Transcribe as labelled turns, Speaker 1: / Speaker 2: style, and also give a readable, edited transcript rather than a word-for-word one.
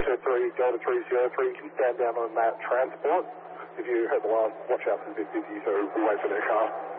Speaker 1: Shed 3, Delta 3 Sierra 3, you can stand down on that transport. If you heard the line, watch out for the bit busy, so we'll wait for their car.